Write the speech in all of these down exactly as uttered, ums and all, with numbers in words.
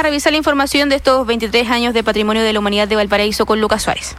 a revisar la información de estos veintitrés años de Patrimonio de la Humanidad de Valparaíso con Lucas Suárez.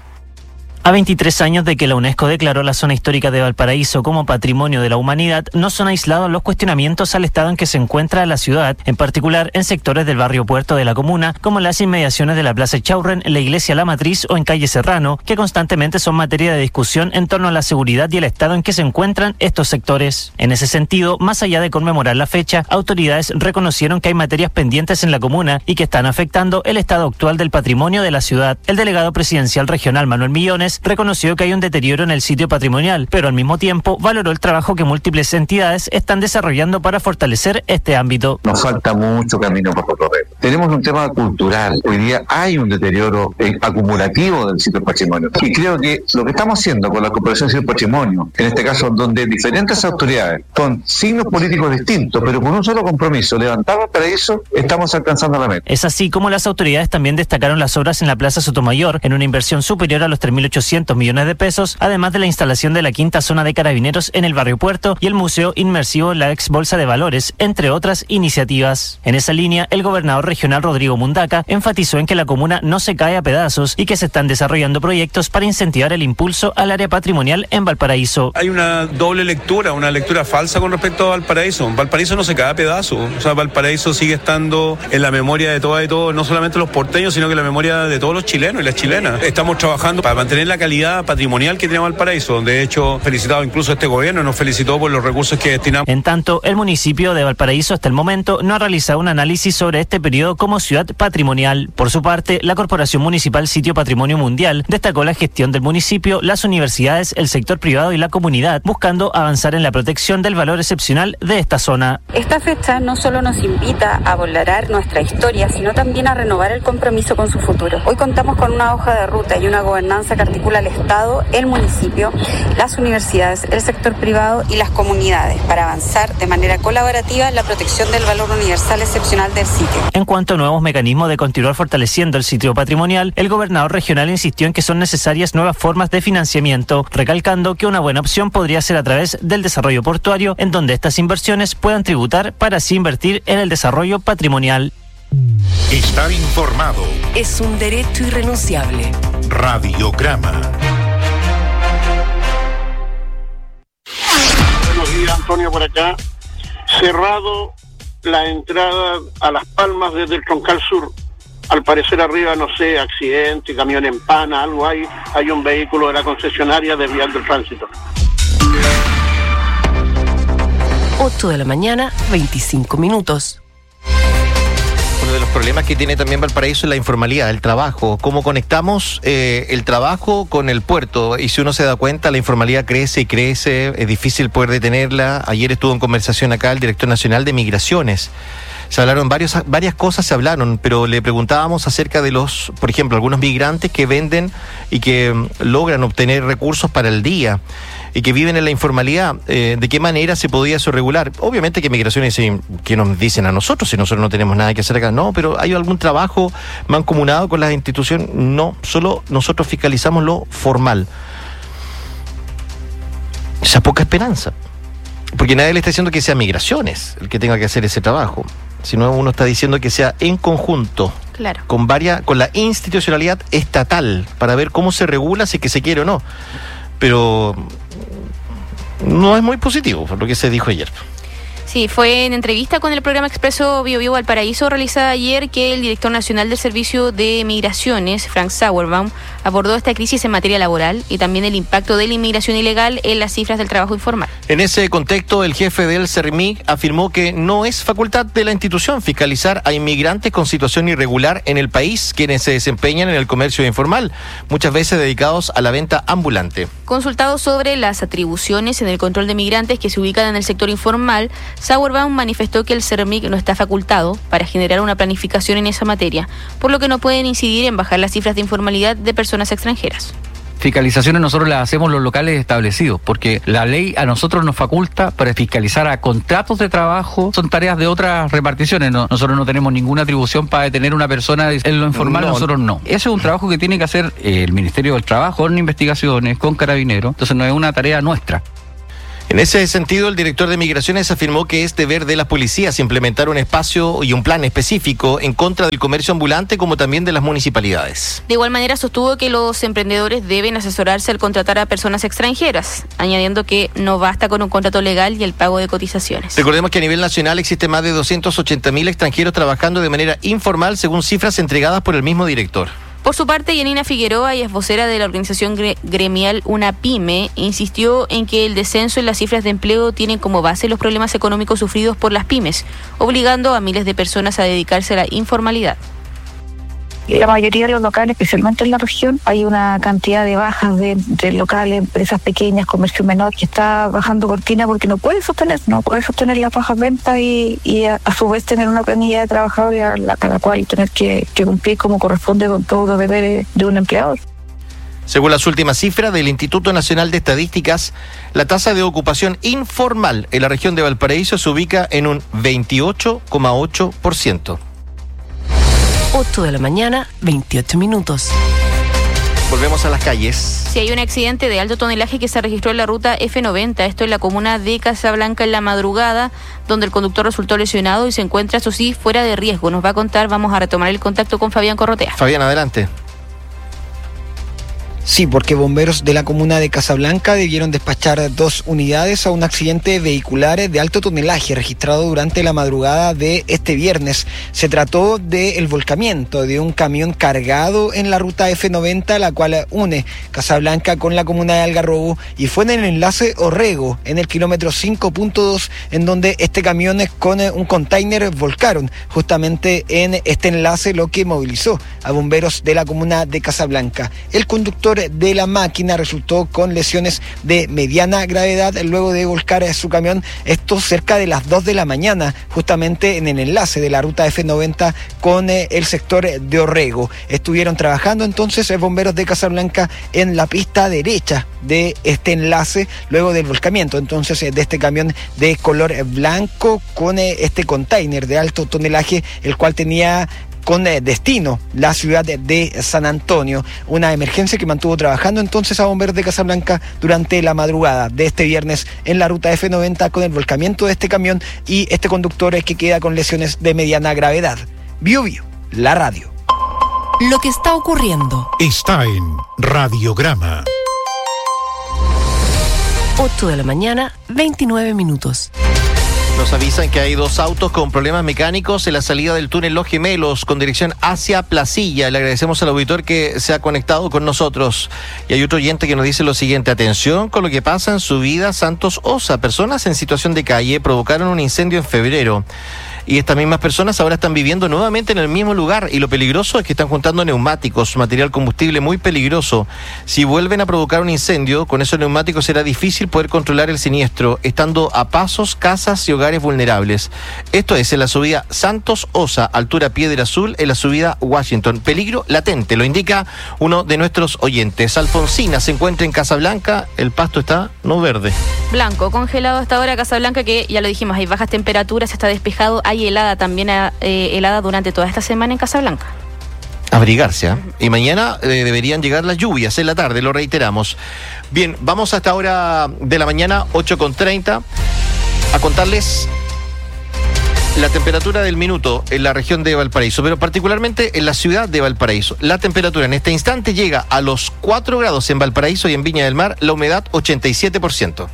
A veintitrés años de que la UNESCO declaró la zona histórica de Valparaíso como Patrimonio de la Humanidad, no son aislados los cuestionamientos al estado en que se encuentra la ciudad, en particular en sectores del barrio Puerto de la comuna, como las inmediaciones de la Plaza Chaurren, la Iglesia La Matriz o en Calle Serrano, que constantemente son materia de discusión en torno a la seguridad y el estado en que se encuentran estos sectores. En ese sentido, más allá de conmemorar la fecha, autoridades reconocieron que hay materias pendientes en la comuna y que están afectando el estado actual del patrimonio de la ciudad. El delegado presidencial regional Manuel Millones reconoció que hay un deterioro en el sitio patrimonial, pero al mismo tiempo valoró el trabajo que múltiples entidades están desarrollando para fortalecer este ámbito. Nos falta mucho camino por recorrer. Tenemos un tema cultural. Hoy día hay un deterioro eh, acumulativo del sitio patrimonio. Y creo que lo que estamos haciendo con la Corporación de Patrimonio, en este caso donde diferentes autoridades con signos políticos distintos, pero con un solo compromiso, levantar para eso, estamos alcanzando la meta. Es así como las autoridades también destacaron las obras en la Plaza Sotomayor, en una inversión superior a los tres mil ochocientos millones de pesos, además de la instalación de la quinta zona de carabineros en el barrio Puerto y el Museo Inmersivo en la ex Bolsa de Valores, entre otras iniciativas. En esa línea, el gobernador regional Rodrigo Mundaca enfatizó en que la comuna no se cae a pedazos y que se están desarrollando proyectos para incentivar el impulso al área patrimonial en Valparaíso. Hay una doble lectura, una lectura falsa con respecto a Valparaíso. Valparaíso no se cae a pedazos. O sea, Valparaíso sigue estando en la memoria de todas y todos, no solamente los porteños, sino que en la memoria de todos los chilenos y las chilenas. Estamos trabajando para mantener la calidad patrimonial que tiene Valparaíso. De hecho, felicitado incluso a este gobierno, nos felicitó por los recursos que destinamos. En tanto, el municipio de Valparaíso hasta el momento no ha realizado un análisis sobre este periodo como ciudad patrimonial. Por su parte, la Corporación Municipal Sitio Patrimonio Mundial destacó la gestión del municipio, las universidades, el sector privado y la comunidad, buscando avanzar en la protección del valor excepcional de esta zona. Esta fecha no solo nos invita a valorar nuestra historia, sino también a renovar el compromiso con su futuro. Hoy contamos con una hoja de ruta y una gobernanza que articula el Estado, el municipio, las universidades, el sector privado y las comunidades para avanzar de manera colaborativa en la protección del valor universal excepcional del sitio. En cuanto a nuevos mecanismos de continuar fortaleciendo el sitio patrimonial, el gobernador regional insistió en que son necesarias nuevas formas de financiamiento, recalcando que una buena opción podría ser a través del desarrollo portuario, en donde estas inversiones puedan tributar para así invertir en el desarrollo patrimonial. Estar informado es un derecho irrenunciable. Radiograma. Buenos días, Antonio, por acá. Cerrado la entrada a Las Palmas desde el Troncal Sur. Al parecer arriba, no sé, accidente, camión en pana, algo hay. Hay un vehículo de la concesionaria desviando el tránsito. ocho de la mañana, veinticinco minutos. Uno de los problemas que tiene también Valparaíso es la informalidad, el trabajo. ¿Cómo conectamos eh, el trabajo con el puerto? Y si uno se da cuenta, la informalidad crece y crece, es difícil poder detenerla. Ayer estuvo en conversación acá el director nacional de Migraciones. Se hablaron varios, varias cosas, se hablaron, pero le preguntábamos acerca de los, por ejemplo, algunos migrantes que venden y que logran obtener recursos para el día y que viven en la informalidad. Eh, ¿De qué manera se podía eso regular? Obviamente que Migraciones, que nos dicen a nosotros si nosotros no tenemos nada que hacer acá? No, pero ¿hay algún trabajo mancomunado con las instituciones? No, solo nosotros fiscalizamos lo formal. Esa poca esperanza. Porque nadie le está diciendo que sea Migraciones el que tenga que hacer ese trabajo, sino uno está diciendo que sea en conjunto, claro, con varias, con la institucionalidad estatal, para ver cómo se regula, si es que se quiere o no. Pero no es muy positivo por lo que se dijo ayer. Sí, fue en entrevista con el programa Expreso Bio Bio Valparaíso realizada ayer que el director nacional del Servicio de Migraciones, Frank Sauerbaum, abordó esta crisis en materia laboral y también el impacto de la inmigración ilegal en las cifras del trabajo informal. En ese contexto, el jefe del CERMIG afirmó que no es facultad de la institución fiscalizar a inmigrantes con situación irregular en el país, quienes se desempeñan en el comercio informal, muchas veces dedicados a la venta ambulante. Consultado sobre las atribuciones en el control de migrantes que se ubican en el sector informal, Sauerbaum manifestó que el CERMIG no está facultado para generar una planificación en esa materia, por lo que no pueden incidir en bajar las cifras de informalidad de personas extranjeras. Fiscalizaciones nosotros las hacemos los locales establecidos, porque la ley a nosotros nos faculta para fiscalizar a contratos de trabajo, son tareas de otras reparticiones. No, nosotros no tenemos ninguna atribución para detener a una persona en lo informal, no. Nosotros no. Ese es un trabajo que tiene que hacer el Ministerio del Trabajo con investigaciones, con Carabineros, entonces no es una tarea nuestra. En ese sentido, el director de Migraciones afirmó que es deber de las policías implementar un espacio y un plan específico en contra del comercio ambulante, como también de las municipalidades. De igual manera, sostuvo que los emprendedores deben asesorarse al contratar a personas extranjeras, añadiendo que no basta con un contrato legal y el pago de cotizaciones. Recordemos que a nivel nacional existe más de doscientos ochenta mil extranjeros trabajando de manera informal, según cifras entregadas por el mismo director. Por su parte, Yanina Figueroa, y es vocera de la organización gre- gremial UNAPYME, insistió en que el descenso en las cifras de empleo tienen como base los problemas económicos sufridos por las pymes, obligando a miles de personas a dedicarse a la informalidad. La mayoría de los locales, especialmente en la región, hay una cantidad de bajas de, de locales, empresas pequeñas, comercio menor, que está bajando cortina porque no puede sostener, no puede sostener las bajas ventas y, y a, a su vez tener una planilla de trabajadores a la, a la cual tener que, que cumplir como corresponde con todos los deberes de un empleador. Según las últimas cifras del Instituto Nacional de Estadísticas, la tasa de ocupación informal en la región de Valparaíso se ubica en un veintiocho coma ocho por ciento. ocho de la mañana, veintiocho minutos. Volvemos a las calles. Si hay un accidente de alto tonelaje que se registró en la ruta F noventa, esto en la comuna de Casablanca en la madrugada, donde el conductor resultó lesionado y se encuentra, eso sí, fuera de riesgo. Nos va a contar, vamos a retomar el contacto con Fabián Corrotea. Fabián, adelante. Sí, porque bomberos de la comuna de Casablanca debieron despachar dos unidades a un accidente vehicular de alto tonelaje registrado durante la madrugada de este viernes. Se trató del volcamiento de un camión cargado en la ruta F noventa, la cual une Casablanca con la comuna de Algarrobo, y fue en el enlace Orrego, en el kilómetro cinco punto dos, en donde este camión con un container volcaron justamente en este enlace, lo que movilizó a bomberos de la comuna de Casablanca. El conductor de la máquina resultó con lesiones de mediana gravedad luego de volcar su camión, esto cerca de las dos de la mañana, justamente en el enlace de la ruta F noventa con eh, el sector de Orrego. Estuvieron trabajando entonces eh, bomberos de Casablanca en la pista derecha de este enlace luego del volcamiento entonces eh, de este camión de color blanco con eh, este container de alto tonelaje, el cual tenía con destino la ciudad de San Antonio. Una emergencia que mantuvo trabajando entonces a bomberos de Casablanca durante la madrugada de este viernes en la ruta F noventa con el volcamiento de este camión y este conductor que queda con lesiones de mediana gravedad. Bio Bio, la radio. Lo que está ocurriendo está en Radiograma. ocho de la mañana, veintinueve minutos. Nos avisan que hay dos autos con problemas mecánicos en la salida del túnel Los Gemelos con dirección hacia Placilla. Le agradecemos al auditor que se ha conectado con nosotros. Y hay otro oyente que nos dice lo siguiente: atención con lo que pasa en subida Santos Osa. Personas en situación de calle provocaron un incendio en febrero. Y estas mismas personas ahora están viviendo nuevamente en el mismo lugar, y lo peligroso es que están juntando neumáticos, material combustible muy peligroso. Si vuelven a provocar un incendio, con esos neumáticos será difícil poder controlar el siniestro, estando a pasos casas y hogares vulnerables. Esto es en la subida Santos Osa, altura Piedra Azul, en la subida Washington. Peligro latente, lo indica uno de nuestros oyentes. Alfonsina se encuentra en Casablanca, el pasto está no verde. Blanco, congelado hasta ahora Casablanca, que ya lo dijimos, hay bajas temperaturas, está despejado, hay helada también, eh, helada durante toda esta semana en Casablanca. Abrigarse, ¿eh? Y mañana eh, deberían llegar las lluvias en la tarde, lo reiteramos. Bien, vamos hasta ahora de la mañana, ocho con treinta, a contarles la temperatura del minuto en la región de Valparaíso, pero particularmente en la ciudad de Valparaíso. La temperatura en este instante llega a los cuatro grados en Valparaíso y en Viña del Mar, la humedad ochenta y siete por ciento.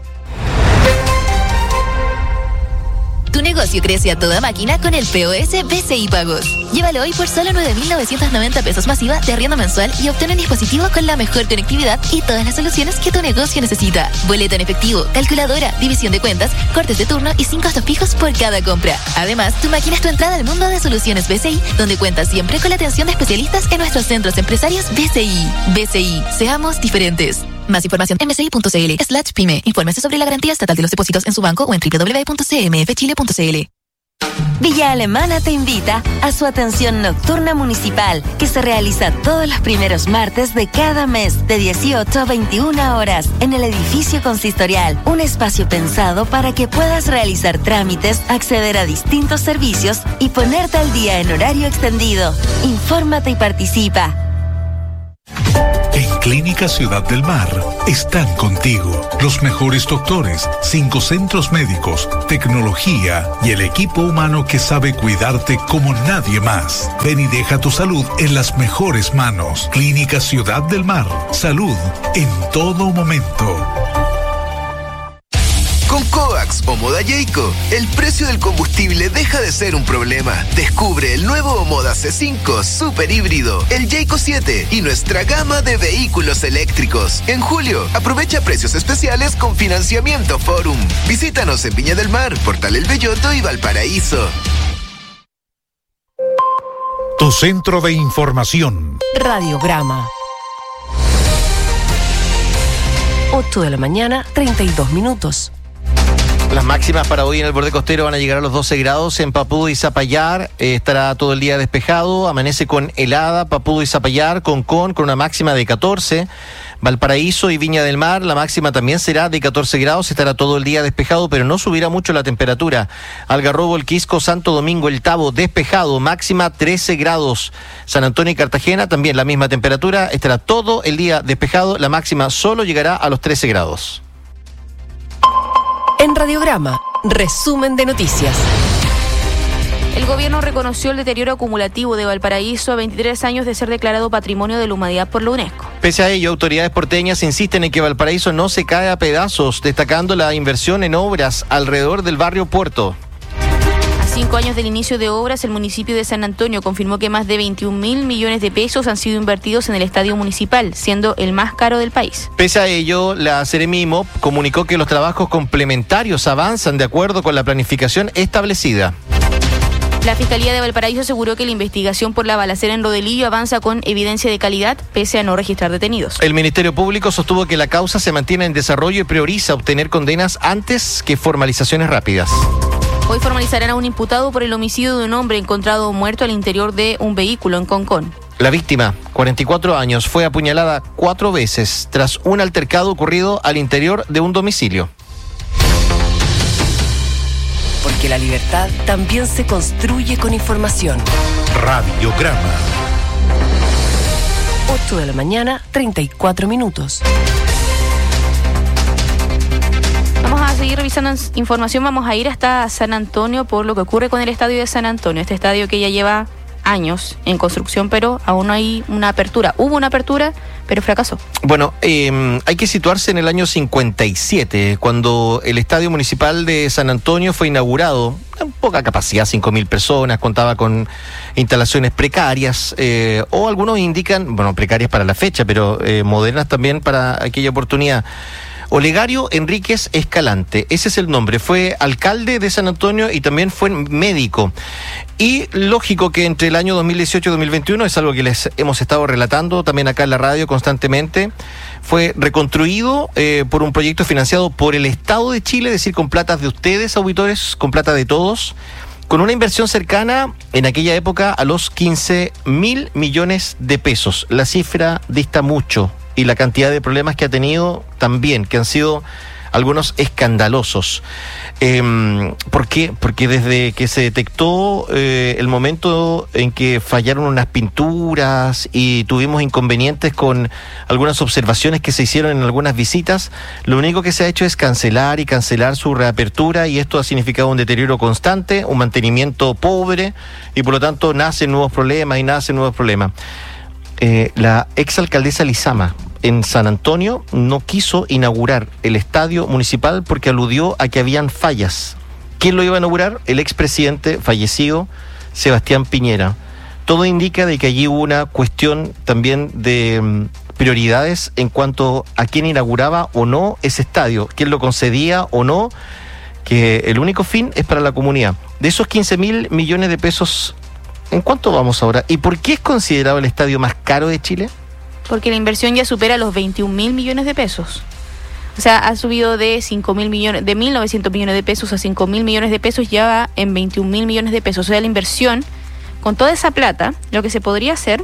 Tu negocio crece a toda máquina con el P O S B C I Pagos. Llévalo hoy por solo nueve mil novecientos noventa pesos masiva de arriendo mensual y obtén un dispositivo con la mejor conectividad y todas las soluciones que tu negocio necesita. Boleto en efectivo, calculadora, división de cuentas, cortes de turno y sin costos fijos por cada compra. Además, tu máquina es tu entrada al mundo de soluciones B C I, donde cuentas siempre con la atención de especialistas en nuestros centros empresarios B C I. B C I, seamos diferentes. Más información en bci.cl slash pyme. Infórmese sobre la garantía estatal de los depósitos en su banco o en doble u doble u doble u punto c m f chile punto c l. Villa Alemana te invita a su atención nocturna municipal, que se realiza todos los primeros martes de cada mes de dieciocho a veintiuna horas en el edificio consistorial. Un espacio pensado para que puedas realizar trámites, acceder a distintos servicios y ponerte al día en horario extendido. Infórmate y participa. ¿En Clínica Ciudad del Mar están contigo. Los mejores doctores, cinco centros médicos, tecnología y el equipo humano que sabe cuidarte como nadie más. Ven y deja tu salud en las mejores manos. Clínica Ciudad del Mar. Salud en todo momento. Con Coax o Moda Jayco, el precio del combustible deja de ser un problema. Descubre el nuevo Moda C cinco Super Híbrido, el Jayco siete y nuestra gama de vehículos eléctricos. En julio, aprovecha precios especiales con financiamiento Forum. Visítanos en Viña del Mar, Portal El Belloto y Valparaíso. Tu centro de información. Radiograma. ocho de la mañana, treinta y dos minutos. Las máximas para hoy en el borde costero van a llegar a los doce grados en Papudo y Zapallar. Eh, estará todo el día despejado, amanece con helada, Papudo y Zapallar, Concón con una máxima de catorce. Valparaíso y Viña del Mar, la máxima también será de catorce grados, estará todo el día despejado, pero no subirá mucho la temperatura. Algarrobo, El Quisco, Santo Domingo, El Tabo, despejado, máxima trece grados. San Antonio y Cartagena, también la misma temperatura, estará todo el día despejado, la máxima solo llegará a los trece grados. En Radiograma, resumen de noticias. El gobierno reconoció el deterioro acumulativo de Valparaíso a veintitrés años de ser declarado Patrimonio de la Humanidad por la UNESCO. Pese a ello, autoridades porteñas insisten en que Valparaíso no se cae a pedazos, destacando la inversión en obras alrededor del barrio Puerto. A cinco años del inicio de obras, el municipio de San Antonio confirmó que más de veintiún mil millones de pesos han sido invertidos en el estadio municipal, siendo el más caro del país. Pese a ello, la Seremimo comunicó que los trabajos complementarios avanzan de acuerdo con la planificación establecida. La Fiscalía de Valparaíso aseguró que la investigación por la balacera en Rodelillo avanza con evidencia de calidad, pese a no registrar detenidos. El Ministerio Público sostuvo que la causa se mantiene en desarrollo y prioriza obtener condenas antes que formalizaciones rápidas. Hoy formalizarán a un imputado por el homicidio de un hombre encontrado muerto al interior de un vehículo en Concón. La víctima, cuarenta y cuatro años, fue apuñalada cuatro veces tras un altercado ocurrido al interior de un domicilio. Porque la libertad también se construye con información. Radiograma. ocho de la mañana, treinta y cuatro minutos. Vamos a seguir revisando información, vamos a ir hasta San Antonio por lo que ocurre con el estadio de San Antonio, este estadio que ya lleva años en construcción, pero aún no hay una apertura. Hubo una apertura, pero fracasó. Bueno, eh, hay que situarse en el año cincuenta y siete, cuando el Estadio Municipal de San Antonio fue inaugurado. Poca capacidad, cinco mil personas, contaba con instalaciones precarias, eh, o algunos indican, bueno, precarias para la fecha, pero eh, modernas también para aquella oportunidad. Olegario Enríquez Escalante, ese es el nombre, fue alcalde de San Antonio y también fue médico. Y lógico que entre el año dos mil dieciocho y dos mil veintiuno, es algo que les hemos estado relatando también acá en la radio constantemente, fue reconstruido eh, por un proyecto financiado por el Estado de Chile, es decir, con plata de ustedes, auditores, con plata de todos, con una inversión cercana en aquella época a los quince mil millones de pesos. La cifra dista mucho. Y la cantidad de problemas que ha tenido también, que han sido algunos escandalosos. Eh, ¿Por qué? Porque desde que se detectó eh, el momento en que fallaron unas pinturas y tuvimos inconvenientes con algunas observaciones que se hicieron en algunas visitas, lo único que se ha hecho es cancelar y cancelar su reapertura, y esto ha significado un deterioro constante, un mantenimiento pobre, y por lo tanto nacen nuevos problemas y nacen nuevos problemas. Eh, la exalcaldesa Lizama en San Antonio no quiso inaugurar el estadio municipal porque aludió a que habían fallas. ¿Quién lo iba a inaugurar? El expresidente fallecido Sebastián Piñera. Todo indica de que allí hubo una cuestión también de um, prioridades en cuanto a quién inauguraba o no ese estadio, quién lo concedía o no, que el único fin es para la comunidad. De esos quince mil millones de pesos, ¿en cuánto vamos ahora? ¿Y por qué es considerado el estadio más caro de Chile? Porque la inversión ya supera los veintiún mil millones de pesos. O sea, ha subido de cinco mil millones, de mil novecientos millones de pesos a cinco mil millones de pesos, ya va en veintiún mil millones de pesos. O sea, la inversión, con toda esa plata, lo que se podría hacer,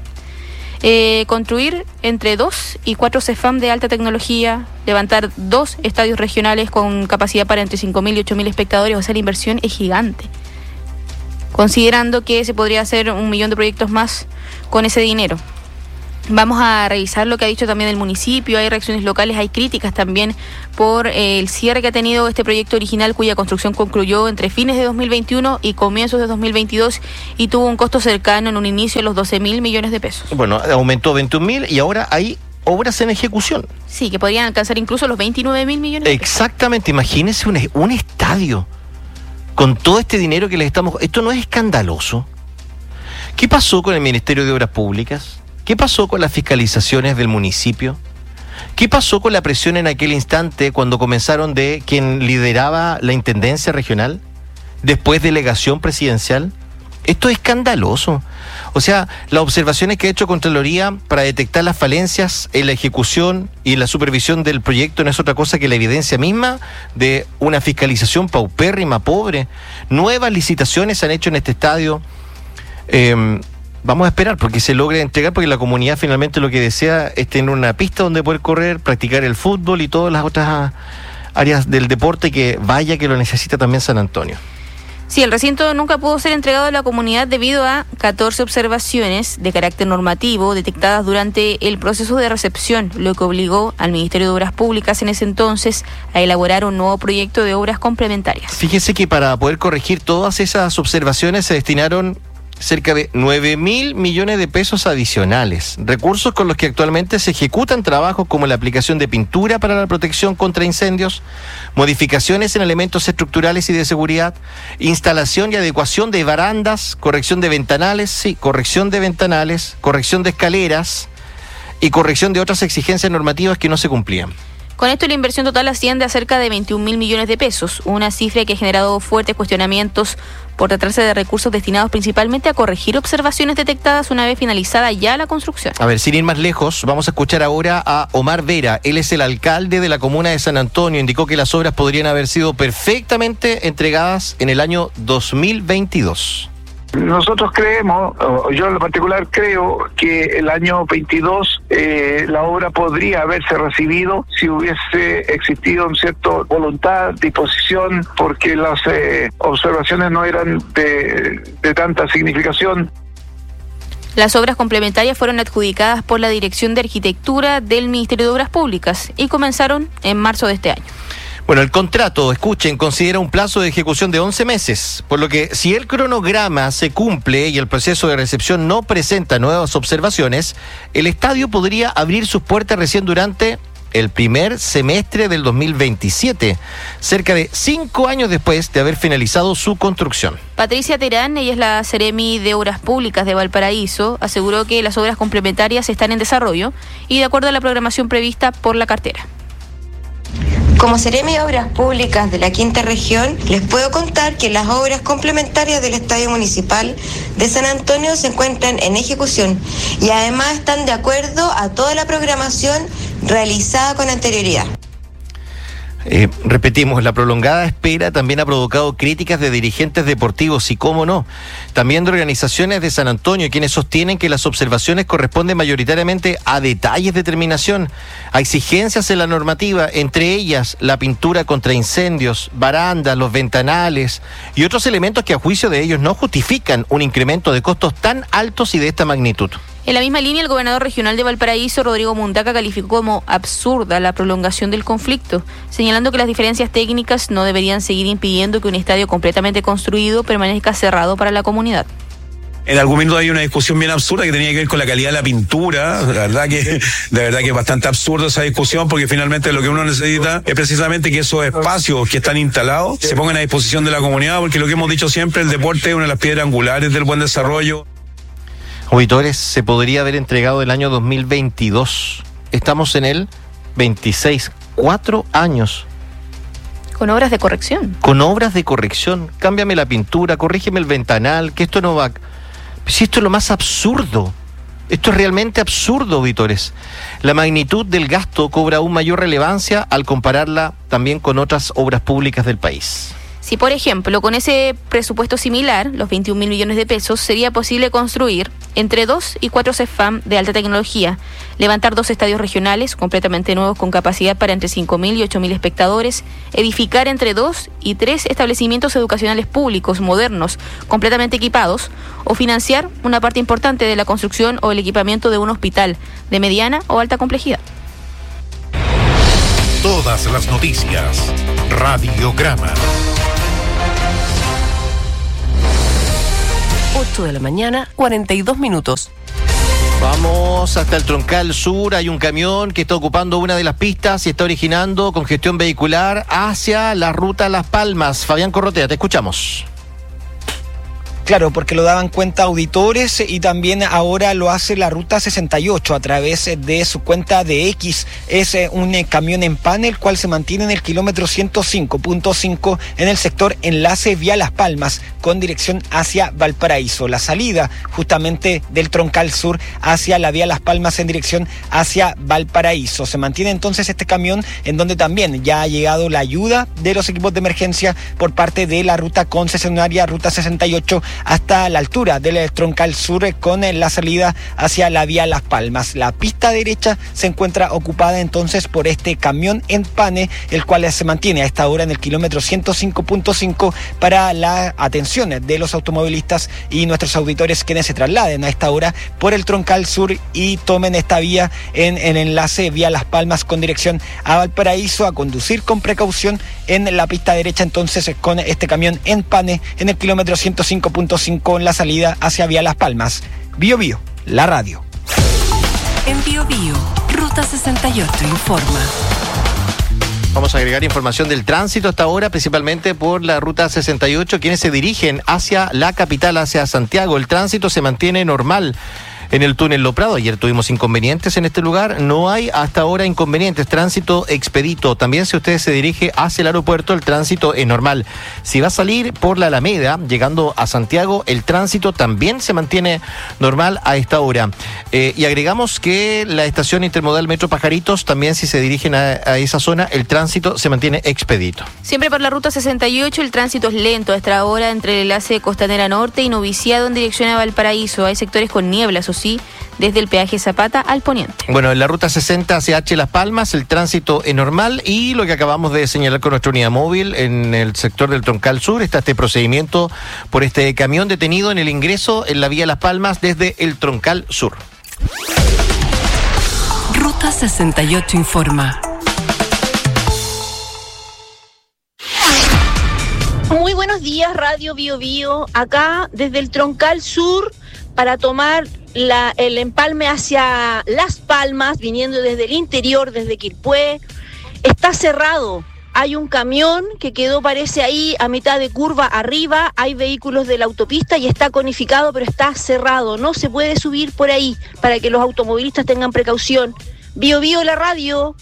eh, construir entre dos y cuatro CEFAM de alta tecnología, levantar dos estadios regionales con capacidad para entre cinco mil y ocho mil espectadores. O sea, la inversión es gigante, considerando que se podría hacer un millón de proyectos más con ese dinero. Vamos a revisar lo que ha dicho también el municipio. Hay reacciones locales, hay críticas también por eh, el cierre que ha tenido este proyecto original, cuya construcción concluyó entre fines de dos mil veintiuno y comienzos de dos mil veintidós y tuvo un costo cercano en un inicio a los doce mil millones de pesos. Bueno, aumentó veintiún mil y ahora hay obras en ejecución. Sí, que podrían alcanzar incluso los veintinueve mil millones de pesos. Exactamente, imagínense un, un estadio con todo este dinero que les estamos... ¿Esto no es escandaloso? ¿Qué pasó con el Ministerio de Obras Públicas? ¿Qué pasó con las fiscalizaciones del municipio? ¿Qué pasó con la presión en aquel instante cuando comenzaron de quien lideraba la intendencia regional? Después delegación presidencial. Esto es escandaloso. O sea, las observaciones que ha hecho Contraloría para detectar las falencias en la ejecución y en la supervisión del proyecto no es otra cosa que la evidencia misma de una fiscalización paupérrima, pobre. Nuevas licitaciones se han hecho en este estadio. Eh, Vamos a esperar porque se logre entregar, porque la comunidad finalmente lo que desea es tener una pista donde poder correr, practicar el fútbol y todas las otras áreas del deporte que vaya que lo necesita también San Antonio. Sí, el recinto nunca pudo ser entregado a la comunidad debido a catorce observaciones de carácter normativo detectadas durante el proceso de recepción, lo que obligó al Ministerio de Obras Públicas en ese entonces a elaborar un nuevo proyecto de obras complementarias. Fíjese que para poder corregir todas esas observaciones se destinaron cerca de nueve mil millones de pesos adicionales, recursos con los que actualmente se ejecutan trabajos como la aplicación de pintura para la protección contra incendios, modificaciones en elementos estructurales y de seguridad, instalación y adecuación de barandas, corrección de ventanales, sí, corrección de ventanales, corrección de escaleras y corrección de otras exigencias normativas que no se cumplían. Con esto la inversión total asciende a cerca de veintiún mil millones de pesos, una cifra que ha generado fuertes cuestionamientos por tratarse de recursos destinados principalmente a corregir observaciones detectadas una vez finalizada ya la construcción. A ver, sin ir más lejos, vamos a escuchar ahora a Omar Vera. Él es el alcalde de la comuna de San Antonio. Indicó que las obras podrían haber sido perfectamente entregadas en el año dos mil veintidós. Nosotros creemos, yo en lo particular creo que el año veintidós eh, la obra podría haberse recibido si hubiese existido un cierto voluntad, disposición, porque las eh, observaciones no eran de, de tanta significación. Las obras complementarias fueron adjudicadas por la Dirección de Arquitectura del Ministerio de Obras Públicas y comenzaron en marzo de este año. Bueno, el contrato, escuchen, considera un plazo de ejecución de once meses, por lo que si el cronograma se cumple y el proceso de recepción no presenta nuevas observaciones, el estadio podría abrir sus puertas recién durante el primer semestre del dos mil veintisiete, cerca de cinco años después de haber finalizado su construcción. Patricia Terán, ella es la Seremi de Obras Públicas de Valparaíso, aseguró que las obras complementarias están en desarrollo y de acuerdo a la programación prevista por la cartera. Como Seremi de Obras Públicas de la Quinta Región, les puedo contar que las obras complementarias del Estadio Municipal de San Antonio se encuentran en ejecución y además están de acuerdo a toda la programación realizada con anterioridad. Eh, repetimos, la prolongada espera también ha provocado críticas de dirigentes deportivos y, cómo no, también de organizaciones de San Antonio, quienes sostienen que las observaciones corresponden mayoritariamente a detalles de terminación, a exigencias en la normativa, entre ellas la pintura contra incendios, barandas, los ventanales y otros elementos que a juicio de ellos no justifican un incremento de costos tan altos y de esta magnitud. En la misma línea, el gobernador regional de Valparaíso, Rodrigo Mundaca, calificó como absurda la prolongación del conflicto, señalando que las diferencias técnicas no deberían seguir impidiendo que un estadio completamente construido permanezca cerrado para la comunidad. En algún momento hay una discusión bien absurda que tenía que ver con la calidad de la pintura. La verdad que, de verdad que es bastante absurda esa discusión, porque finalmente lo que uno necesita es precisamente que esos espacios que están instalados se pongan a disposición de la comunidad, porque lo que hemos dicho siempre, el deporte es una de las piedras angulares del buen desarrollo. Auditores, se podría haber entregado el año dos mil veintidós. Estamos en el veintiséis, cuatro años. Con obras de corrección. Con obras de corrección. Cámbiame la pintura, corrígeme el ventanal, que esto no va... Si esto es lo más absurdo. Esto es realmente absurdo, auditores. La magnitud del gasto cobra aún mayor relevancia al compararla también con otras obras públicas del país. Si, por ejemplo, con ese presupuesto similar, los veintiún mil millones de pesos, sería posible construir entre dos y cuatro CEFAM de alta tecnología, levantar dos estadios regionales completamente nuevos con capacidad para entre cinco mil y ocho mil espectadores, edificar entre dos y tres establecimientos educacionales públicos modernos completamente equipados, o financiar una parte importante de la construcción o el equipamiento de un hospital de mediana o alta complejidad. Todas las noticias. Radiograma. ocho de la mañana, cuarenta y dos minutos. Vamos hasta el Troncal Sur. Hay un camión que está ocupando una de las pistas y está originando congestión vehicular hacia la ruta Las Palmas. Fabián Corrotea, te escuchamos. Claro, porque lo daban cuenta auditores y también ahora lo hace la Ruta sesenta y ocho a través de su cuenta de X. Es un camión en pan, el cual se mantiene en el kilómetro ciento cinco punto cinco en el sector enlace vía Las Palmas con dirección hacia Valparaíso. La salida justamente del Troncal Sur hacia la vía Las Palmas en dirección hacia Valparaíso. Se mantiene entonces este camión en donde también ya ha llegado la ayuda de los equipos de emergencia por parte de la ruta concesionaria Ruta sesenta y ocho hasta la altura del Troncal Sur con la salida hacia la vía Las Palmas. La pista derecha se encuentra ocupada entonces por este camión en pane, el cual se mantiene a esta hora en el kilómetro ciento cinco punto cinco para la atención de los automovilistas y nuestros auditores quienes se trasladen a esta hora por el Troncal Sur y tomen esta vía en el enlace vía Las Palmas con dirección a Valparaíso, a conducir con precaución en la pista derecha entonces con este camión en pane en el kilómetro ciento cinco punto cinco en la salida hacia vía Las Palmas. Bio Bio, la radio. En Bio Bio, Ruta sesenta y ocho informa. Vamos a agregar información del tránsito hasta ahora, principalmente por la Ruta sesenta y ocho, quienes se dirigen hacia la capital, hacia Santiago. El tránsito se mantiene normal en el túnel Lo Prado. Ayer tuvimos inconvenientes en este lugar, no hay hasta ahora inconvenientes, tránsito expedito. También si usted se dirige hacia el aeropuerto, el tránsito es normal. Si va a salir por la Alameda, llegando a Santiago, el tránsito también se mantiene normal a esta hora. Eh, y agregamos que la estación intermodal Metro Pajaritos, también si se dirigen a, a esa zona, el tránsito se mantiene expedito. Siempre por la Ruta sesenta y ocho, el tránsito es lento a esta hora entre el enlace Costanera Norte y Noviciado en dirección a Valparaíso. Hay sectores con niebla, eso sí, desde el peaje Zapata al poniente. Bueno, en la Ruta sesenta C H Las Palmas el tránsito es normal y lo que acabamos de señalar con nuestra unidad móvil en el sector del Troncal Sur está este procedimiento por este camión detenido en el ingreso en la vía Las Palmas desde el Troncal Sur. Ruta sesenta y ocho informa. Muy buenos días, Radio Bio Bio. Acá desde el Troncal Sur para tomar la, el empalme hacia Las Palmas, viniendo desde el interior, desde Quilpué. Está cerrado. Hay un camión que quedó, parece ahí, a mitad de curva arriba. Hay vehículos de la autopista y está conificado, pero está cerrado. No se puede subir por ahí para que los automovilistas tengan precaución. Bio Bio, la radio.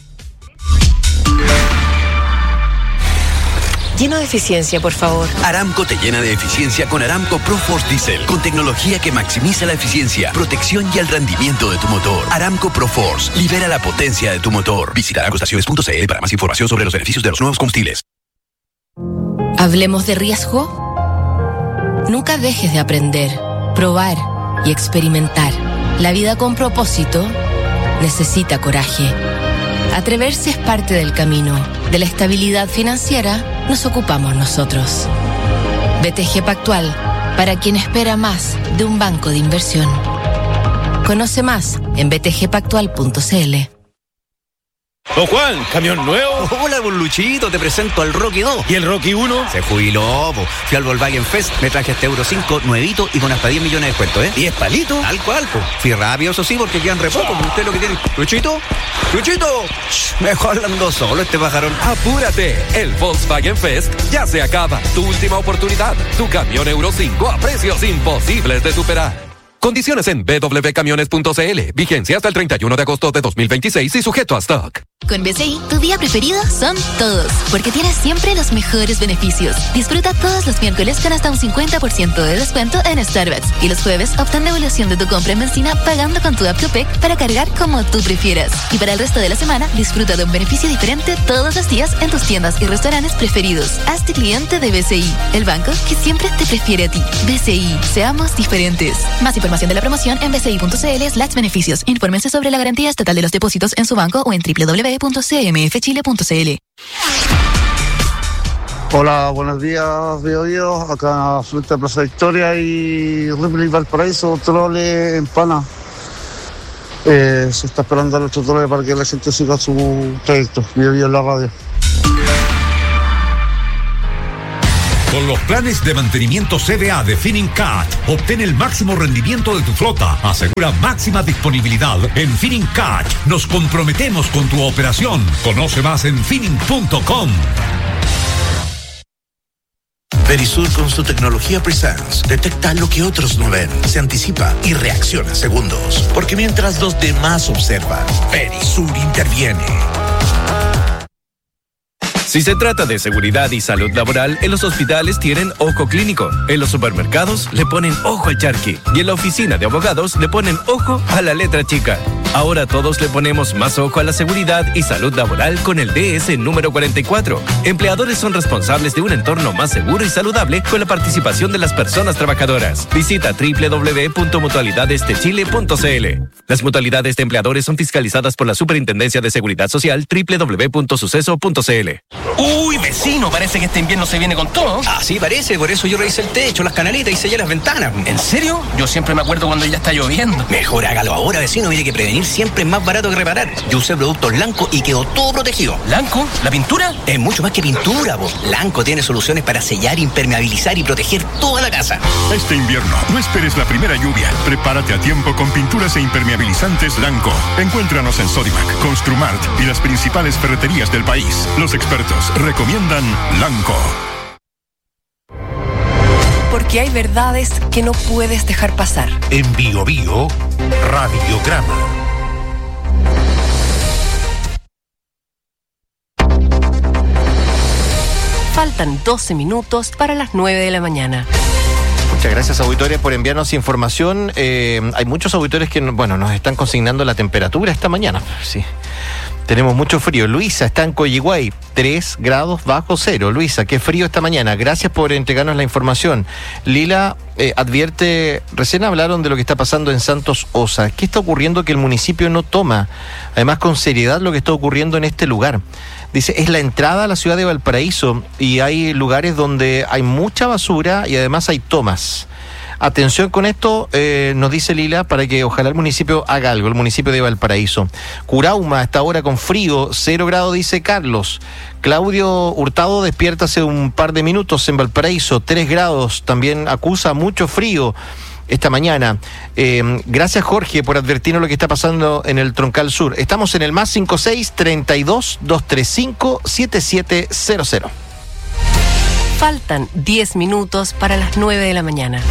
Lleno de eficiencia, por favor. Aramco te llena de eficiencia con Aramco ProForce Diesel, con tecnología que maximiza la eficiencia, protección y el rendimiento de tu motor. Aramco ProForce, libera la potencia de tu motor. Visita aramco estaciones punto c l para más información sobre los beneficios de los nuevos combustibles. Hablemos de riesgo. Nunca dejes de aprender, probar y experimentar. La vida con propósito necesita coraje. Atreverse es parte del camino. De la estabilidad financiera nos ocupamos nosotros. B T G Pactual, para quien espera más de un banco de inversión. Conoce más en b t g pactual punto c l. Don Juan, ¿camión nuevo? Hola, don Luchito, te presento al Rocky dos. ¿Y el Rocky uno? Se jubiló, po. Fui al Volkswagen Fest, me traje este Euro cinco nuevito y con hasta diez millones de descuento, ¿eh? ¿diez palitos? Tal cual, po. Fui rápido, eso sí, porque quedan re poco. Usted lo que tiene. ¿Luchito? ¡Luchito! Shh, mejor hablando solo este pajarón. ¡Apúrate! El Volkswagen Fest ya se acaba. Tu última oportunidad. Tu camión Euro cinco a precios imposibles de superar. Condiciones en b w camiones punto c l. Vigencia hasta el treinta y uno de agosto de dos mil veintiséis y sujeto a stock. Con B C I, tu día preferido son todos, porque tienes siempre los mejores beneficios. Disfruta todos los miércoles con hasta un cincuenta por ciento de descuento en Starbucks. Y los jueves, obtén devolución de tu compra en benzina pagando con tu app Copec para cargar como tú prefieras. Y para el resto de la semana, disfruta de un beneficio diferente todos los días en tus tiendas y restaurantes preferidos. Hazte cliente de B C I, el banco que siempre te prefiere a ti. B C I, seamos diferentes. Más información de la promoción en bci.cl slash beneficios. Infórmense sobre la garantía estatal de los depósitos en su banco o en doble u doble u doble u punto c m f chile punto c l. Hola, buenos días, Bio Bio. Acá frente a Plaza Victoria y Ripley Valparaíso, Trole en Pana. Eh, se está esperando a nuestro trole para que la gente siga su trayecto. Bio Bio en la radio. Con los planes de mantenimiento C D A de Finincat, obtén el máximo rendimiento de tu flota. Asegura máxima disponibilidad en Finincat. Nos comprometemos con tu operación. Conoce más en finin punto com. Verisur con su tecnología Presence detecta lo que otros no ven, se anticipa y reacciona en segundos. Porque mientras los demás observan, Verisur interviene. Si se trata de seguridad y salud laboral, en los hospitales tienen ojo clínico, en los supermercados le ponen ojo al charqui y en la oficina de abogados le ponen ojo a la letra chica. Ahora todos le ponemos más ojo a la seguridad y salud laboral con el D S número cuarenta y cuatro. Empleadores son responsables de un entorno más seguro y saludable con la participación de las personas trabajadoras. Visita doble u doble u doble u punto mutualidades de chile punto c l. Las mutualidades de empleadores son fiscalizadas por la Superintendencia de Seguridad Social doble u doble u doble u punto suceso punto c l. Uy, vecino, parece que este invierno se viene con todo. Así parece, por eso yo revisé el techo, las canalitas y sellé las ventanas. ¿En serio? Yo siempre me acuerdo cuando ya está lloviendo. Mejor hágalo ahora, vecino, mire que prevenir siempre es más barato que reparar. Yo usé productos Lanco y quedó todo protegido. ¿Lanco? ¿La pintura? Es mucho más que pintura, vos. Lanco tiene soluciones para sellar, impermeabilizar y proteger toda la casa. Este invierno, no esperes la primera lluvia. Prepárate a tiempo con pinturas e impermeabilizantes Lanco. Encuéntranos en Sodimac, Construmart y las principales ferreterías del país. Los expertos recomiendan Lanco. Porque hay verdades que no puedes dejar pasar. En Bio Bio, Radiograma. Faltan doce minutos para las nueve de la mañana. Muchas gracias, auditores, por enviarnos información. Eh, hay muchos auditores que, bueno, nos están consignando la temperatura esta mañana. Sí. Tenemos mucho frío. Luisa está en Coyhaique, tres grados bajo cero. Luisa, qué frío esta mañana. Gracias por entregarnos la información. Lila eh, advierte, recién hablaron de lo que está pasando en Santos Osa. ¿Qué está ocurriendo que el municipio no toma, además con seriedad, lo que está ocurriendo en este lugar? Dice, es la entrada a la ciudad de Valparaíso y hay lugares donde hay mucha basura y además hay tomas. Atención con esto, eh, nos dice Lila, para que ojalá el municipio haga algo, el municipio de Valparaíso. Curauma, hasta ahora con frío, cero grado, dice Carlos. Claudio Hurtado despierta hace un par de minutos en Valparaíso, tres grados, también acusa mucho frío esta mañana. Eh, gracias, Jorge, por advertirnos lo que está pasando en el Troncal Sur. Estamos en el más cinco seis, treinta y dos, doscientos treinta y cinco, setenta y siete cero cero. Faltan diez minutos para las nueve de la mañana.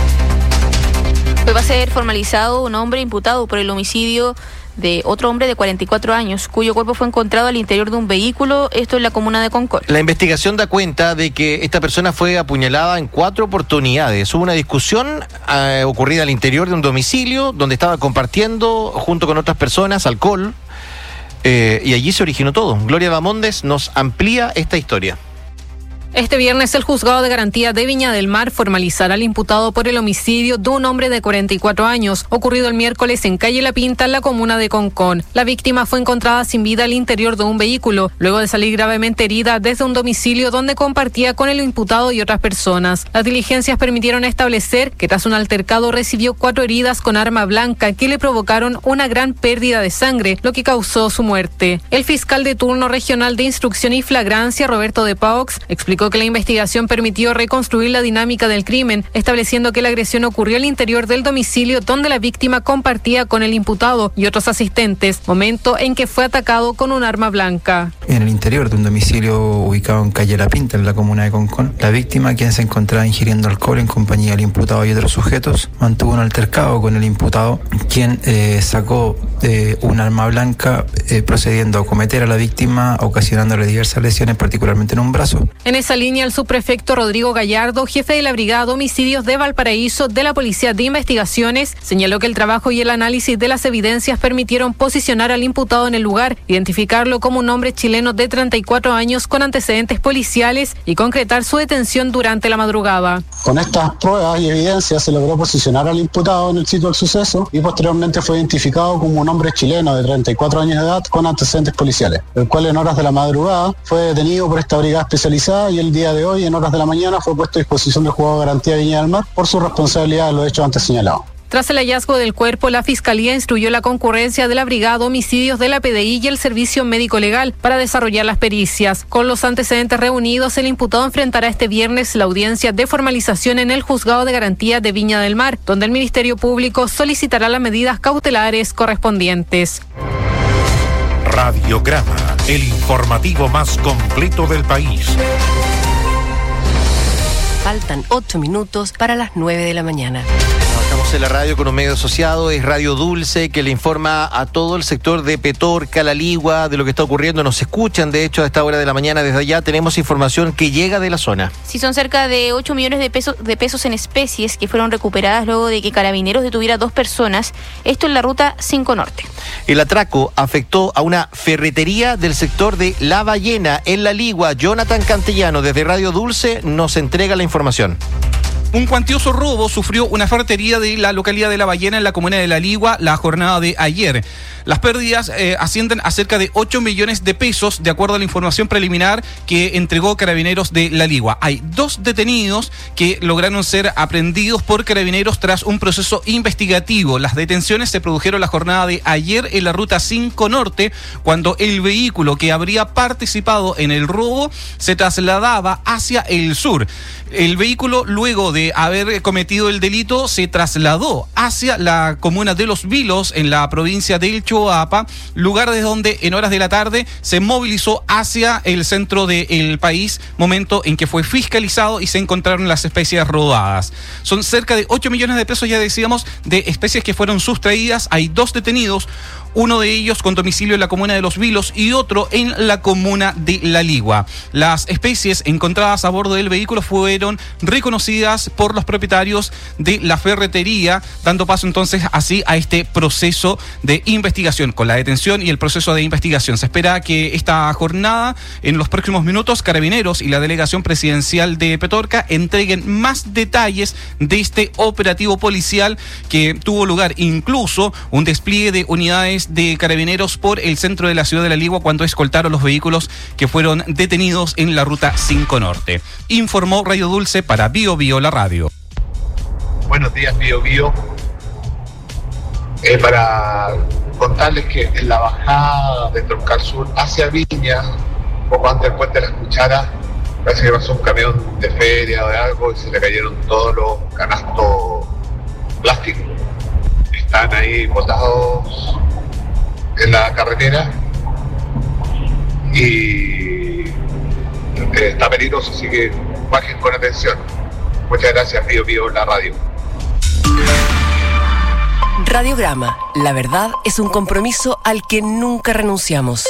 Hoy va a ser formalizado un hombre imputado por el homicidio de otro hombre de cuarenta y cuatro años, cuyo cuerpo fue encontrado al interior de un vehículo, esto en la comuna de Concón. La investigación da cuenta de que esta persona fue apuñalada en cuatro oportunidades. Hubo una discusión eh, ocurrida al interior de un domicilio donde estaba compartiendo junto con otras personas alcohol eh, y allí se originó todo. Gloria Bamondes nos amplía esta historia. Este viernes el Juzgado de Garantía de Viña del Mar formalizará al imputado por el homicidio de un hombre de cuarenta y cuatro años, ocurrido el miércoles en calle La Pinta, en la comuna de Concón. La víctima fue encontrada sin vida al interior de un vehículo, luego de salir gravemente herida desde un domicilio donde compartía con el imputado y otras personas. Las diligencias permitieron establecer que tras un altercado recibió cuatro heridas con arma blanca que le provocaron una gran pérdida de sangre, lo que causó su muerte. El fiscal de turno regional de instrucción y flagrancia, Roberto de Paux, explicó explicó que la investigación permitió reconstruir la dinámica del crimen, estableciendo que la agresión ocurrió al interior del domicilio donde la víctima compartía con el imputado y otros asistentes, momento en que fue atacado con un arma blanca. En el interior de un domicilio ubicado en calle La Pinta, en la comuna de Concón, la víctima, quien se encontraba ingiriendo alcohol en compañía del imputado y otros sujetos, mantuvo un altercado con el imputado, quien eh, sacó eh, un arma blanca eh, procediendo a acometer a la víctima, ocasionándole diversas lesiones, particularmente en un brazo. En esa línea, el subprefecto Rodrigo Gallardo, jefe de la Brigada de Homicidios de Valparaíso de la Policía de Investigaciones, señaló que el trabajo y el análisis de las evidencias permitieron posicionar al imputado en el lugar, identificarlo como un hombre chileno de treinta y cuatro años con antecedentes policiales y concretar su detención durante la madrugada. Con estas pruebas y evidencias se logró posicionar al imputado en el sitio del suceso y posteriormente fue identificado como un hombre chileno de treinta y cuatro años de edad con antecedentes policiales, el cual en horas de la madrugada fue detenido por esta brigada especializada y el día de hoy, en horas de la mañana, fue puesto a disposición del Juzgado de Garantía de Viña del Mar por su responsabilidad de los hechos antes señalados. Tras el hallazgo del cuerpo, la Fiscalía instruyó la concurrencia de la Brigada de Homicidios de la P D I y el Servicio Médico Legal para desarrollar las pericias. Con los antecedentes reunidos, el imputado enfrentará este viernes la audiencia de formalización en el Juzgado de Garantía de Viña del Mar, donde el Ministerio Público solicitará las medidas cautelares correspondientes. Radiograma, el informativo más completo del país. Faltan ocho minutos para las nueve de la mañana. Estamos en la radio con un medio asociado, es Radio Dulce, que le informa a todo el sector de Petorca, La Ligua, de lo que está ocurriendo. Nos escuchan, de hecho, a esta hora de la mañana. Desde allá tenemos información que llega de la zona. Sí, son cerca de ocho millones de pesos, de pesos en especies que fueron recuperadas luego de que Carabineros detuviera a dos personas. Esto en la ruta cinco Norte. El atraco afectó a una ferretería del sector de La Ballena, en La Ligua. Jonathan Cantellano, desde Radio Dulce, nos entrega la información. Un cuantioso robo sufrió una ferretería de la localidad de La Ballena en la comuna de La Ligua la jornada de ayer. Las pérdidas eh, ascienden a cerca de ocho millones de pesos, de acuerdo a la información preliminar que entregó Carabineros de La Ligua. Hay dos detenidos que lograron ser aprehendidos por Carabineros tras un proceso investigativo. Las detenciones se produjeron la jornada de ayer en la ruta cinco Norte, cuando el vehículo que habría participado en el robo se trasladaba hacia el sur. El vehículo, luego de haber cometido el delito, se trasladó hacia la comuna de Los Vilos, en la provincia del Choapa, lugar desde donde en horas de la tarde se movilizó hacia el centro del país, momento en que fue fiscalizado y se encontraron las especies robadas. Son cerca de ocho millones de pesos, ya decíamos, de especies que fueron sustraídas. Hay dos detenidos, uno de ellos con domicilio en la comuna de Los Vilos y otro en la comuna de La Ligua. Las especies encontradas a bordo del vehículo fueron reconocidas por los propietarios de la ferretería, dando paso entonces así a este proceso de investigación. Con la detención y el proceso de investigación, se espera que esta jornada, en los próximos minutos, Carabineros y la Delegación Presidencial de Petorca entreguen más detalles de este operativo policial que tuvo lugar, incluso un despliegue de unidades de Carabineros por el centro de la ciudad de La Ligua cuando escoltaron los vehículos que fueron detenidos en la ruta cinco Norte. Informó Radio Dulce para Bio Bio, la radio. Buenos días, Bio Bio. Eh, para contarles que en la bajada de Troncal Sur hacia Viña, poco antes del puente de las Cucharas, parece que pasó un camión de feria o de algo y se le cayeron todos los canastos plásticos. Están ahí botados en la carretera y eh, está peligroso, así que bajen con atención. Muchas gracias, Bio Bio, la radio. Radiograma, la verdad es un compromiso al que nunca renunciamos.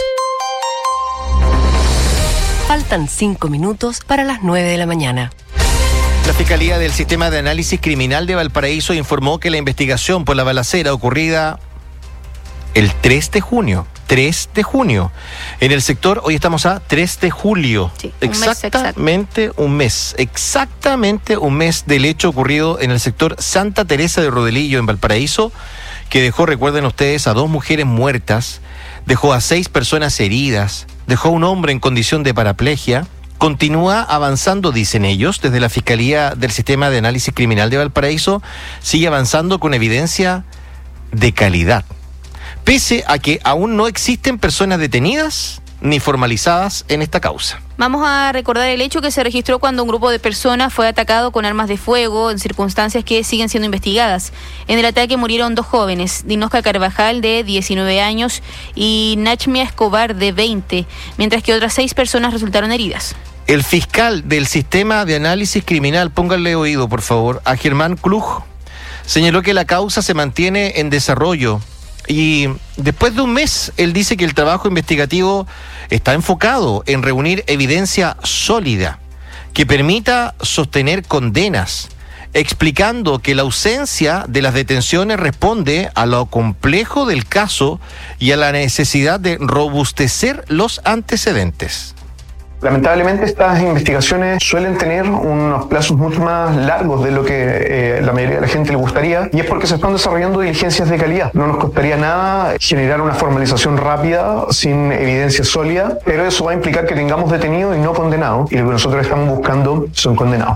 Faltan cinco minutos para las nueve de la mañana. La Fiscalía del Sistema de Análisis Criminal de Valparaíso informó que la investigación por la balacera ocurrida el tres de junio, tres de junio, en el sector, hoy estamos a tres de julio, sí, un exactamente mes un mes, exactamente un mes del hecho ocurrido en el sector Santa Teresa de Rodelillo, en Valparaíso, que dejó, recuerden ustedes, a dos mujeres muertas, dejó a seis personas heridas, dejó a un hombre en condición de paraplegia. Continúa avanzando, dicen ellos, desde la Fiscalía del Sistema de Análisis Criminal de Valparaíso, sigue avanzando con evidencia de calidad. Pese a que aún no existen personas detenidas, ni formalizadas en esta causa. Vamos a recordar el hecho que se registró cuando un grupo de personas fue atacado con armas de fuego en circunstancias que siguen siendo investigadas. En el ataque murieron dos jóvenes, Dinosca Carvajal, de diecinueve años, y Nachmia Escobar, de veinte, mientras que otras seis personas resultaron heridas. El fiscal del Sistema de Análisis Criminal, pónganle oído por favor, a Germán Klug, señaló que la causa se mantiene en desarrollo. Y después de un mes, él dice que el trabajo investigativo está enfocado en reunir evidencia sólida que permita sostener condenas, explicando que la ausencia de las detenciones responde a lo complejo del caso y a la necesidad de robustecer los antecedentes. Lamentablemente estas investigaciones suelen tener unos plazos mucho más largos de lo que eh, la mayoría de la gente le gustaría, y es porque se están desarrollando diligencias de calidad. No nos costaría nada generar una formalización rápida sin evidencia sólida, pero eso va a implicar que tengamos detenidos y no condenados, y lo que nosotros estamos buscando son condenados.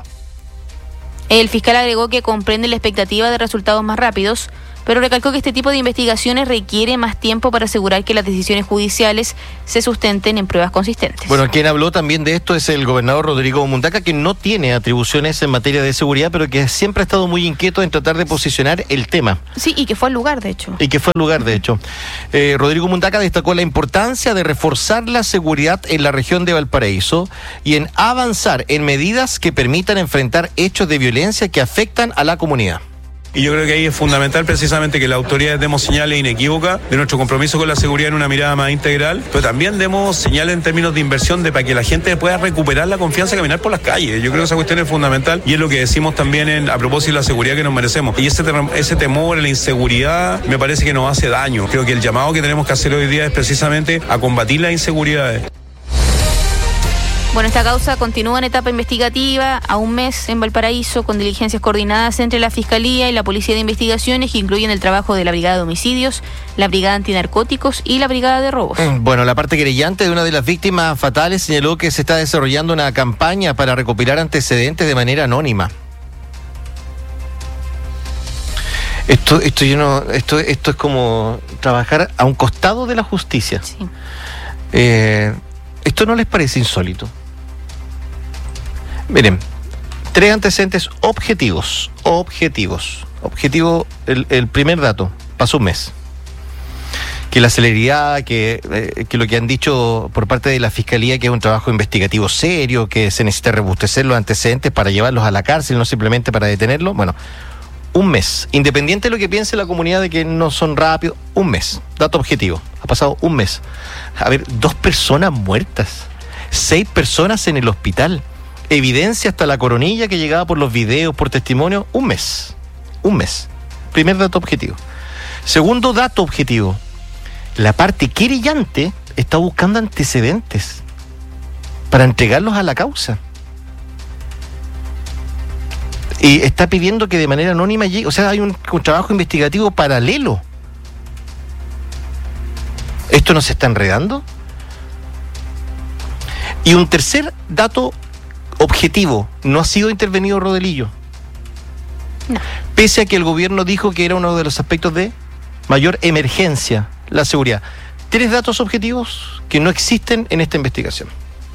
El fiscal agregó que comprende la expectativa de resultados más rápidos, pero recalcó que este tipo de investigaciones requiere más tiempo para asegurar que las decisiones judiciales se sustenten en pruebas consistentes. Bueno, quien habló también de esto es el gobernador Rodrigo Mundaca, que no tiene atribuciones en materia de seguridad, pero que siempre ha estado muy inquieto en tratar de posicionar el tema. Sí, y que fue al lugar, de hecho. Y que fue al lugar, de hecho. Eh, Rodrigo Mundaca destacó la importancia de reforzar la seguridad en la región de Valparaíso y en avanzar en medidas que permitan enfrentar hechos de violencia que afectan a la comunidad. Y yo creo que ahí es fundamental precisamente que las autoridades demos señales inequívocas de nuestro compromiso con la seguridad en una mirada más integral, pero también demos señales en términos de inversión de para que la gente pueda recuperar la confianza de caminar por las calles. Yo creo que esa cuestión es fundamental y es lo que decimos también en, a propósito de la seguridad que nos merecemos. Y ese, ese temor, la inseguridad, me parece que nos hace daño. Creo que el llamado que tenemos que hacer hoy día es precisamente a combatir las inseguridades. Bueno, esta causa continúa en etapa investigativa a un mes en Valparaíso, con diligencias coordinadas entre la Fiscalía y la Policía de Investigaciones, que incluyen el trabajo de la Brigada de Homicidios, la Brigada Antinarcóticos y la Brigada de Robos. Bueno, la parte querellante de una de las víctimas fatales señaló que se está desarrollando una campaña para recopilar antecedentes de manera anónima. Esto, esto, yo no, esto, esto es como trabajar a un costado de la justicia. Sí. Eh, ¿Esto no les parece insólito? Miren, tres antecedentes objetivos, objetivos. Objetivo, el, el primer dato, pasó un mes. Que la celeridad, que, eh, que lo que han dicho por parte de la Fiscalía, que es un trabajo investigativo serio, que se necesita robustecer los antecedentes para llevarlos a la cárcel, no simplemente para detenerlos. Bueno, un mes. Independiente de lo que piense la comunidad de que no son rápidos, un mes. Dato objetivo. Ha pasado un mes. A ver, dos personas muertas, seis personas en el hospital, evidencia hasta la coronilla que llegaba por los videos, por testimonio, un mes. Un mes. Primer dato objetivo. Segundo dato objetivo. La parte querellante está buscando antecedentes para entregarlos a la causa. Y está pidiendo que de manera anónima llegue, o sea, hay un, un trabajo investigativo paralelo. ¿Esto no se está enredando? Y un tercer dato objetivo, no ha sido intervenido Rodelillo. No. Pese a que el gobierno dijo que era uno de los aspectos de mayor emergencia, la seguridad. Tres datos objetivos que no existen en esta investigación.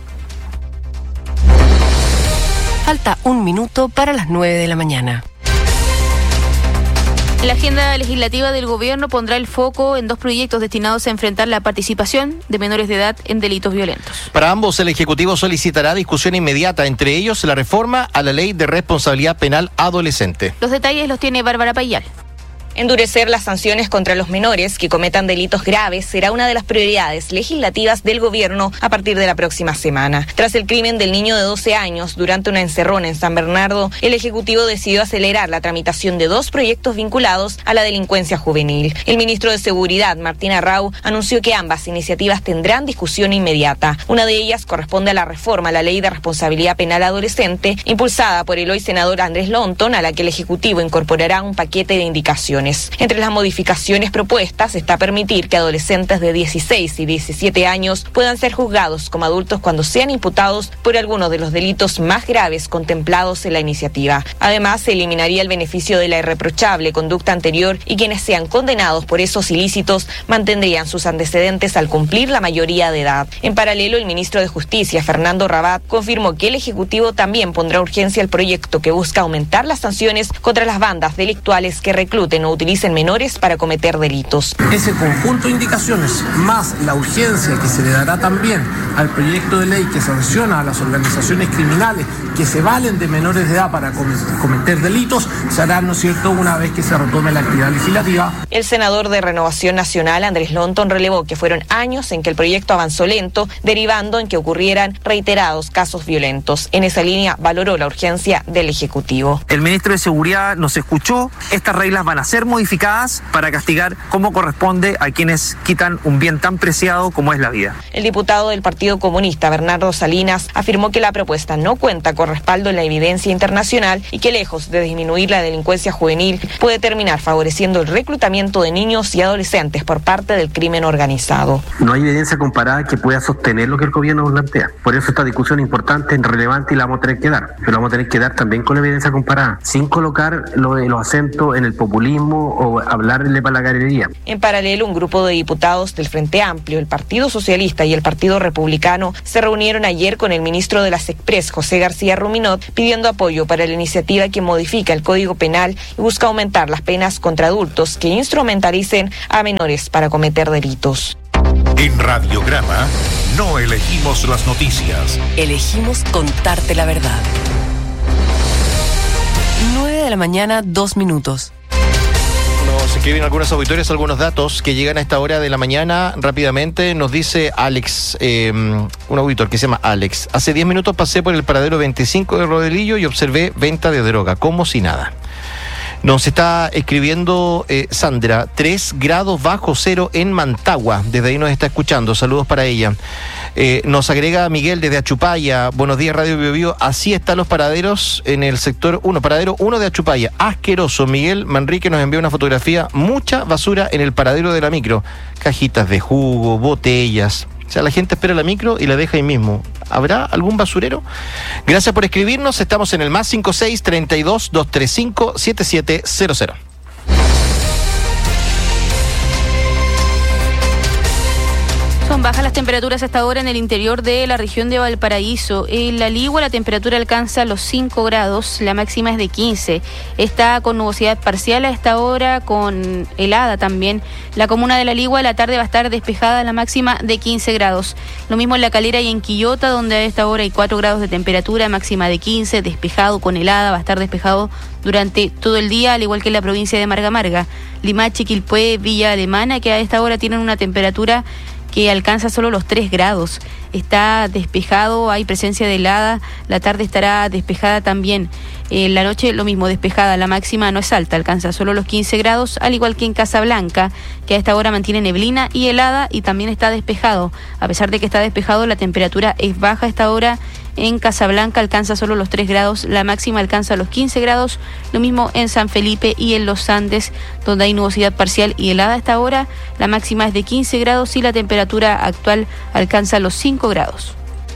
Falta un minuto para las nueve de la mañana. La agenda legislativa del gobierno pondrá el foco en dos proyectos destinados a enfrentar la participación de menores de edad en delitos violentos. Para ambos, el Ejecutivo solicitará discusión inmediata, entre ellos la reforma a la Ley de Responsabilidad Penal Adolescente. Los detalles los tiene Bárbara Payal. Endurecer las sanciones contra los menores que cometan delitos graves será una de las prioridades legislativas del gobierno a partir de la próxima semana. Tras el crimen del niño de doce años durante una encerrona en San Bernardo, el Ejecutivo decidió acelerar la tramitación de dos proyectos vinculados a la delincuencia juvenil. El ministro de Seguridad, Martín Arrau, anunció que ambas iniciativas tendrán discusión inmediata. Una de ellas corresponde a la reforma a la Ley de Responsabilidad Penal Adolescente, impulsada por el hoy senador Andrés Lonton, a la que el Ejecutivo incorporará un paquete de indicaciones. sanciones. Entre las modificaciones propuestas está permitir que adolescentes de dieciséis y diecisiete años puedan ser juzgados como adultos cuando sean imputados por alguno de los delitos más graves contemplados en la iniciativa. Además, se eliminaría el beneficio de la irreprochable conducta anterior y quienes sean condenados por esos ilícitos mantendrían sus antecedentes al cumplir la mayoría de edad. En paralelo, el ministro de Justicia, Fernando Rabat, confirmó que el Ejecutivo también pondrá urgencia al proyecto que busca aumentar las sanciones contra las bandas delictuales que recluten o utilicen menores para cometer delitos. Ese conjunto de indicaciones, más la urgencia que se le dará también al proyecto de ley que sanciona a las organizaciones criminales que se valen de menores de edad para cometer delitos, se hará, ¿no es cierto?, una vez que se retome la actividad legislativa. El senador de Renovación Nacional, Andrés Lonton, relevó que fueron años en que el proyecto avanzó lento, derivando en que ocurrieran reiterados casos violentos. En esa línea valoró la urgencia del Ejecutivo. El ministro de Seguridad nos escuchó. Estas reglas van a ser modificadas para castigar como corresponde a quienes quitan un bien tan preciado como es la vida. El diputado del Partido Comunista, Bernardo Salinas, afirmó que la propuesta no cuenta con respaldo en la evidencia internacional y que, lejos de disminuir la delincuencia juvenil, puede terminar favoreciendo el reclutamiento de niños y adolescentes por parte del crimen organizado. No hay evidencia comparada que pueda sostener lo que el gobierno nos plantea. Por eso esta discusión es importante, es relevante y la vamos a tener que dar. Pero la vamos a tener que dar también con la evidencia comparada, sin colocar lo de los acentos en el populismo o hablarle para la galería. En paralelo, un grupo de diputados del Frente Amplio, el Partido Socialista y el Partido Republicano se reunieron ayer con el ministro de las Express, José García Ruminot, pidiendo apoyo para la iniciativa que modifica el Código Penal y busca aumentar las penas contra adultos que instrumentalicen a menores para cometer delitos. En Radiograma no elegimos las noticias. Elegimos contarte la verdad. nueve de la mañana, dos minutos. Nos escriben algunos auditores, algunos datos que llegan a esta hora de la mañana. Rápidamente nos dice Alex, eh, un auditor que se llama Alex. Hace diez minutos pasé por el paradero veinticinco de Rodelillo y observé venta de droga, como si nada. Nos está escribiendo eh, Sandra, tres grados bajo cero en Mantagua. Desde ahí nos está escuchando. Saludos para ella. Eh, nos agrega Miguel desde Achupaya. Buenos días, Radio Bio Bio. Así están los paraderos en el sector uno. Paradero uno de Achupaya. Asqueroso. Miguel Manrique nos envió una fotografía. Mucha basura en el paradero de la micro. Cajitas de jugo, botellas. O sea, la gente espera la micro y la deja ahí mismo. ¿Habrá algún basurero? Gracias por escribirnos. Estamos en el más cinco seis, treinta y dos, doscientos treinta y cinco, setenta y siete cero cero. Son bajas las temperaturas hasta ahora en el interior de la región de Valparaíso. En La Ligua la temperatura alcanza los cinco grados, la máxima es de quince. Está con nubosidad parcial a esta hora, con helada también. La comuna de La Ligua la tarde va a estar despejada, la máxima de quince grados. Lo mismo en La Calera y en Quillota, donde a esta hora hay cuatro grados de temperatura, máxima de quince, despejado con helada, va a estar despejado durante todo el día, al igual que en la provincia de Marga Marga. Limache, Quilpué, Villa Alemana, que a esta hora tienen una temperatura que alcanza solo los tres grados. Está despejado, hay presencia de helada, la tarde estará despejada también. Eh, la noche lo mismo, despejada, la máxima no es alta, alcanza solo los quince grados, al igual que en Casablanca, que a esta hora mantiene neblina y helada y también está despejado. A pesar de que está despejado, la temperatura es baja a esta hora. En Casablanca alcanza solo los tres grados, la máxima alcanza los quince grados, lo mismo en San Felipe y en Los Andes, donde hay nubosidad parcial y helada a esta hora, la máxima es de quince grados y la temperatura actual alcanza los cinco grados.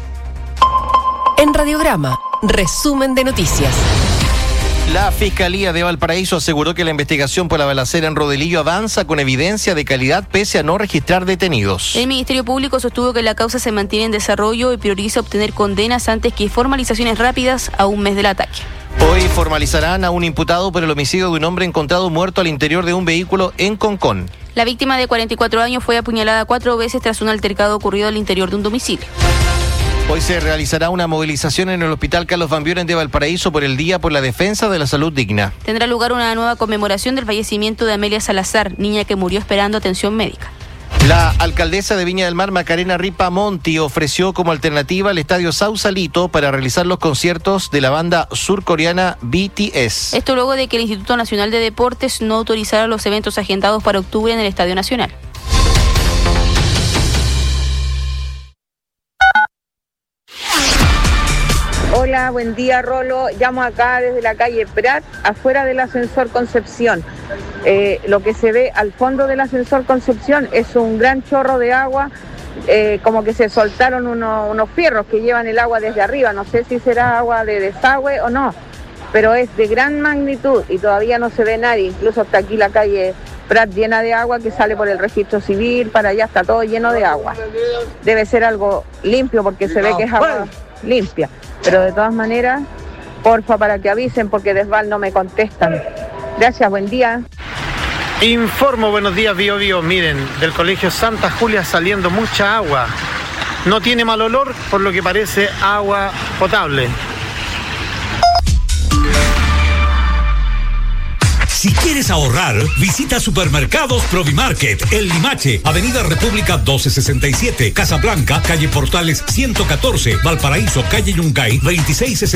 En Radiograma, resumen de noticias. La Fiscalía de Valparaíso aseguró que la investigación por la balacera en Rodelillo avanza con evidencia de calidad pese a no registrar detenidos. El Ministerio Público sostuvo que la causa se mantiene en desarrollo y prioriza obtener condenas antes que formalizaciones rápidas a un mes del ataque. Hoy formalizarán a un imputado por el homicidio de un hombre encontrado muerto al interior de un vehículo en Concón. La víctima de cuarenta y cuatro años fue apuñalada cuatro veces tras un altercado ocurrido al interior de un domicilio. Hoy se realizará una movilización en el Hospital Carlos Van Buren de Valparaíso por el Día por la Defensa de la Salud Digna. Tendrá lugar una nueva conmemoración del fallecimiento de Amelia Salazar, niña que murió esperando atención médica. La alcaldesa de Viña del Mar, Macarena Ripa Monti, ofreció como alternativa el estadio Sausalito para realizar los conciertos de la banda surcoreana B T S. Esto luego de que el Instituto Nacional de Deportes no autorizara los eventos agendados para octubre en el Estadio Nacional. Hola, buen día, Rolo. Llamo acá desde la calle Prat, afuera del ascensor Concepción. Eh, lo que se ve al fondo del ascensor Concepción es un gran chorro de agua, eh, como que se soltaron uno, unos fierros que llevan el agua desde arriba. No sé si será agua de desagüe o no, pero es de gran magnitud y todavía no se ve nadie. Incluso hasta aquí la calle Prat llena de agua que sale por el registro civil, para allá está todo lleno de agua. Debe ser algo limpio porque se ve que es agua limpia, pero de todas maneras, porfa, para que avisen porque Desval no me contestan. Gracias, buen día. Informo, buenos días, Bio Bio. Miren, del colegio Santa Julia saliendo mucha agua. No tiene mal olor, por lo que parece agua potable. Si quieres ahorrar, visita Supermercados Provimarket, El Limache, Avenida República doce sesenta y siete, Casablanca, calle Portales ciento catorce, Valparaíso, calle Yungay veintiséis sesenta y siete.